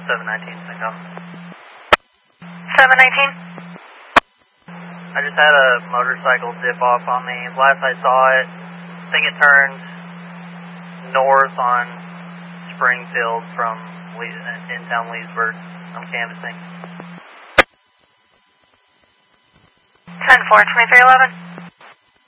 719, Synco. 719? I just had a motorcycle dip off on me. Last I saw it, I think it turned north on Springfield from in-town Leesburg. I'm canvassing. 10-4, 2311.